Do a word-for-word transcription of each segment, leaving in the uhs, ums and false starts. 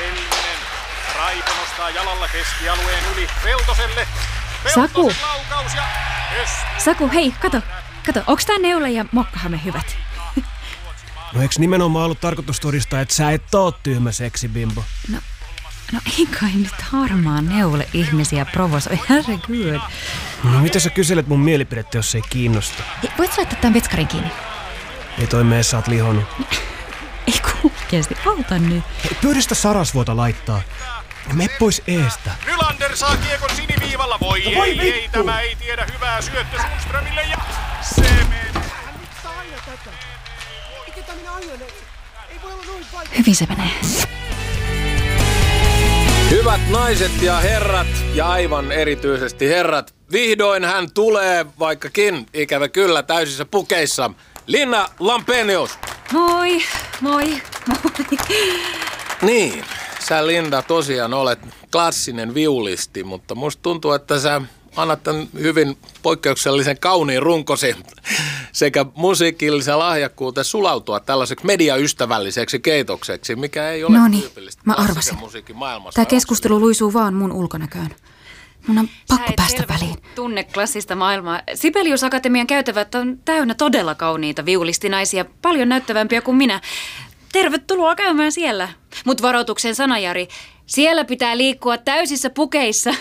Helminen. Raipo nostaa jalalla keskialueen yli Peltoselle. Saku. Laukaus ja Saku, hei, kato. Kato, onks tää Neula ja Mokkahame hyvät? No eiks nimenomaan ollut tarkoitus todistaa, että sä et oo tyhmä seksibimbo? No, no ei kai nyt harmaa Neule ihmisiä provosoi. Herregud. No mitä sä kyselet mun mielipidettä, jos ei kiinnosta? Hei, voit sä laittaa tämän vetskarin kiinni? Ei toi mee, sä oot lihonut. Ei kuukeasti, auta nyt. Hei, pyydistä Sarasvuota laittaa. Me pois eestä. Nylander saa kiekon siniviivalla. Voi, no, voi ei, vittu. ei, tämä ei tiedä hyvää syöttö Sundströmille ja se menee. Hyvin se menee. Hyvät naiset ja herrat, ja aivan erityisesti herrat, vihdoin hän tulee, vaikkakin ikävä kyllä täysissä pukeissa. Linna Lampenius. Moi, moi, moi. Niin, sä Linda tosiaan olet klassinen viulisti, mutta musta tuntuu, että sä annat tämän hyvin poikkeuksellisen kauniin runkosi sekä musiikillisen lahjakkuuteen sulautua tällaiseksi mediaystävälliseksi keitokseksi, mikä ei ole Noniin, tyypillistä mä klassisen arvasin. musiikin maailmassa. Tää keskustelu luisuu vaan mun ulkonäköön. Mun on pakko päästä väliin. Tunne klassista maailmaa. Sibelius Akatemian käytävät on täynnä todella kauniita viulistinaisia, paljon näyttävämpiä kuin minä. Tervetuloa käymään siellä. Mut varoituksen sana, Jari. Siellä pitää liikkua täysissä pukeissa.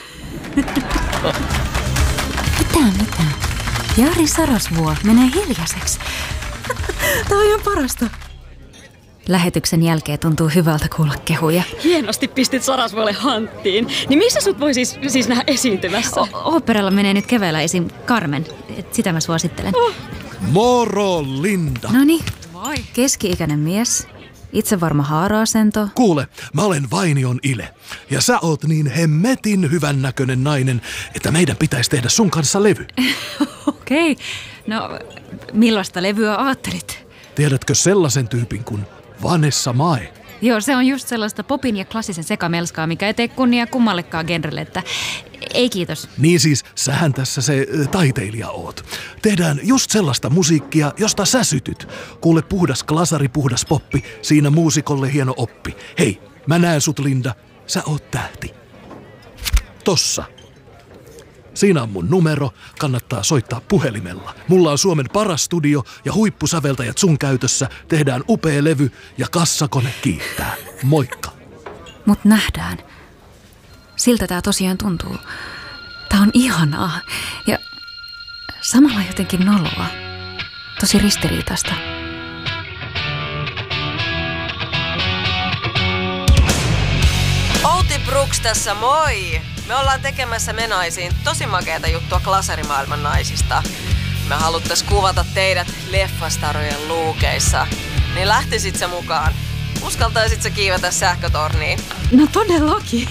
Mitä, mitä? Jari Sarasvuo menee hiljaiseksi. Tää on ihan parasta. Lähetyksen jälkeen tuntuu hyvältä kuulla kehuja. Hienosti pistit Sarasvuolle hanttiin. Niin missä sut voi siis, siis nähdä esiintymässä? O- Oopperalla menee nyt keväällä esim. Carmen. Et sitä mä suosittelen. Oh. Moro, Linda. Noniin. Moi. Keski-ikäinen mies. Itsevarma haara-asento. Kuule, mä olen Vainion Ile. Ja sä oot niin hemmetin hyvännäköinen nainen, että meidän pitäisi tehdä sun kanssa levy. Okei. Okay. No, millaista levyä ajattelit? Tiedätkö sellaisen tyypin kuin Vanessa Mae? Joo, se on just sellaista popin ja klassisen sekamelskaa, mikä ei tee kunnia kummallekaan genrelle, että ei kiitos. Niin siis, sähän tässä se ö, taiteilija oot. Tehdään just sellaista musiikkia, josta sä sytyt. Kuule, puhdas klasari, puhdas poppi, siinä muusikolle hieno oppi. Hei, mä näen sut, Linda, sä oot tähti. Tossa. Siinä on mun numero, kannattaa soittaa puhelimella. Mulla on Suomen paras studio ja huippusäveltäjät sun käytössä. Tehdään upea levy ja kassakone kiittää. Moikka. Mut nähdään. Siltä tää tosiaan tuntuu. Tää on ihanaa ja samalla jotenkin noloa. Tosi ristiriitaista. Outi Brooks tässä, moi! Me ollaan tekemässä Menaisiin tosi makeata juttua klasarimaailman naisista. Me haluttais kuvata teidät leffastarojen luukeissa. Niin lähtisit sä mukaan? Uskaltaisit sä kiivetä sähkötorniin? No todellakin.